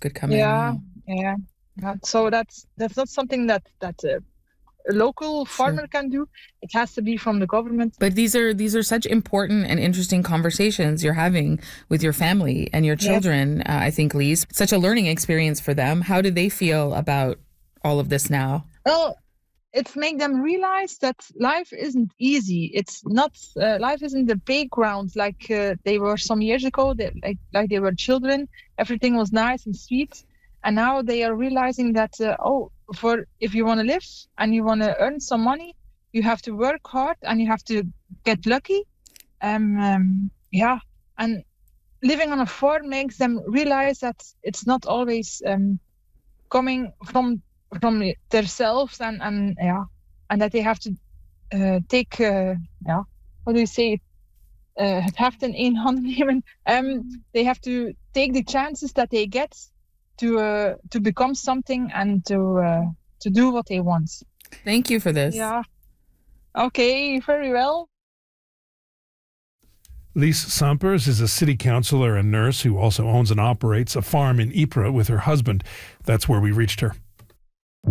could come in. Yeah, yeah. So that's not something that a local farmer can do. It has to be from the government. But these are such important and interesting conversations you're having with your family and your children. Yes. I think, Lise, such a learning experience for them. How do they feel about all of this now? Well, it's make them realize that life isn't easy. It's not life isn't the playground like they were some years ago. Like they were children, everything was nice and sweet, and now they are realizing that if you want to live and you want to earn some money, you have to work hard and you have to get lucky. And living on a farm makes them realize that it's not always coming from themselves and that they have to take what do you say, het heft in één hand nemen. They have to take the chances that they get to become something and to do what they want. Thank you for this. Yeah. Okay, very well. Lise Sampers is a city councillor and nurse who also owns and operates a farm in Ypres with her husband. That's where we reached her.